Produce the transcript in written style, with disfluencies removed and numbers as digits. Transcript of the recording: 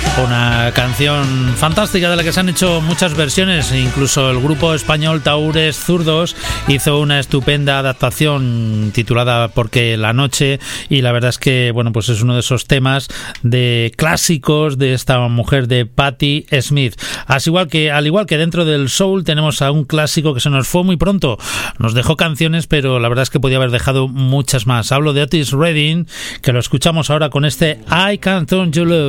Una canción fantástica de la que se han hecho muchas versiones, incluso el grupo español Tahures Zurdos hizo una estupenda adaptación titulada Porque la noche, y la verdad es que bueno, pues es uno de esos temas de clásicos de esta mujer, de Patti Smith. Al igual que dentro del soul tenemos a un clásico que se nos fue muy pronto, nos dejó canciones, pero la verdad es que podía haber dejado muchas más. Hablo de Otis Redding, que lo escuchamos ahora con este I Can't Turn You Loose.